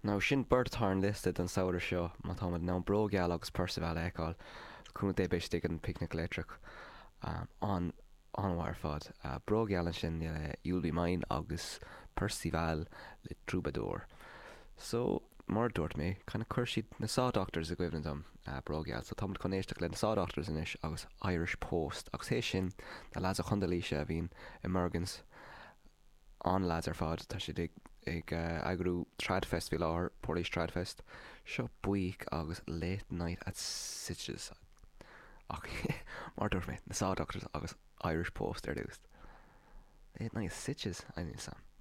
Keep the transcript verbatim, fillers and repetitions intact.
Ná sin burtáin listed an saoir seo má tá ná brógeal agus Percival eáil chun é béis an picnic electric um, an anhhair fad. Uh, brógeal an sin le You'll Be Mine agus Percival le Troubadour. So mar dúirt mé chuna chuir siad na Sádoctors a gcuimhne dom uh, brógeal, so tá chun éisteach le na Sádoctors inis agus Irish Post agus é sin na lads a chundalíise a bhín i Morgans an lads ar fad tá si ag ag uh, agrú Tradfest fi láir, Polish Tradfest, seo buíoch agus late night at Sitges. Ach, mar dúirt mé na Sádoctors agus Irish Post ar dúst. Late night at Sitges, I need some.